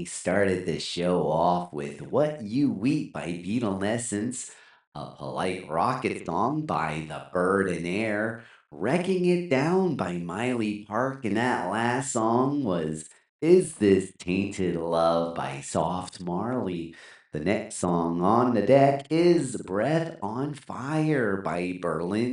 we started the show off with What You Weep by Beatlemessence, a polite rocket song by The Bird and Air, Wrecking It Down by Miley Park, and that last song was Is This Tainted Love by Soft Marley. The next song on the deck is Breath on Fire by Berlin